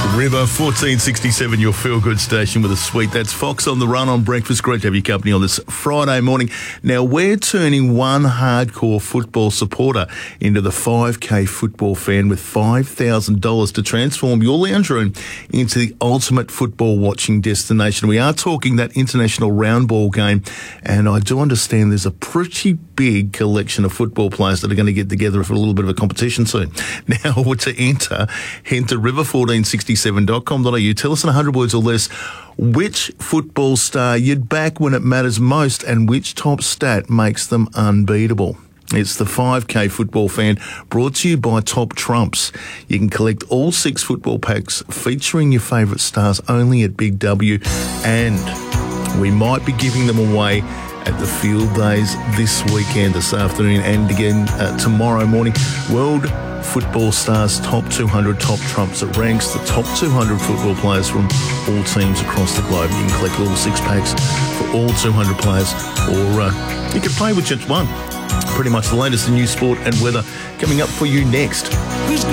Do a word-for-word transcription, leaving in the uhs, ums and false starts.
River, fourteen sixty-seven, your feel-good station with a sweet. That's Fox on the Run on Breakfast. Great to have your company on this Friday morning. Now, we're turning one hardcore football supporter into the five K football fan with five thousand dollars to transform your lounge room into the ultimate football watching destination. We are talking that international round ball game, and I do understand there's a pretty big collection of football players that are going to get together for a little bit of a competition soon. Now, to enter, head to river fourteen sixty-seven dot com dot a u. Tell us in one hundred words or less which football star you'd back when it matters most and which top stat makes them unbeatable. It's the five K Football Fan, brought to you by Top Trumps. You can collect all six football packs featuring your favourite stars only at Big W, and we might be giving them away at the field days this weekend, this afternoon, and again uh, tomorrow morning. World Football Stars Top two hundred Top Trumps. It ranks the top two hundred football players from all teams across the globe. You can collect all six packs for all two hundred players, or uh, you can play with just one. Pretty much the latest in news, sport and weather coming up for you next.